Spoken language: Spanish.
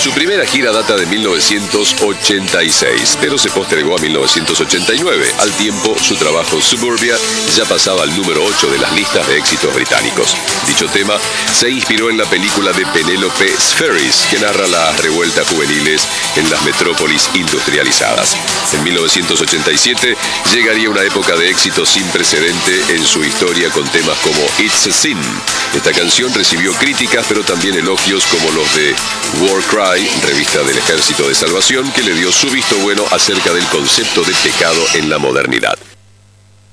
Su primera gira data de 1986, pero se postergó a 1989. Al tiempo, su trabajo Suburbia ya pasaba al número 8 de las listas de éxitos británicos. Dicho tema se inspiró en la película de Penélope Spheris, que narra las revueltas juveniles en las metrópolis industrializadas. En 1987 llegaría una época de éxito sin precedente en su historia con temas como It's a Sin. Esta canción recibió críticas pero también elogios como los de War Cry, revista del Ejército de Salvación, que le dio su visto bueno acerca del concepto de pecado en la modernidad.